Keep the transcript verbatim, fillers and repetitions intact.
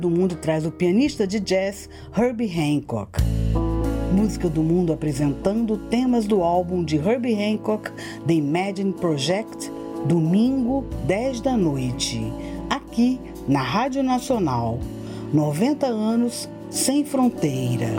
do Mundo traz o pianista de jazz Herbie Hancock. Música do Mundo apresentando temas do álbum de Herbie Hancock, The Imagine Project, domingo, dez da noite, aqui na Rádio Nacional. noventa anos sem fronteira.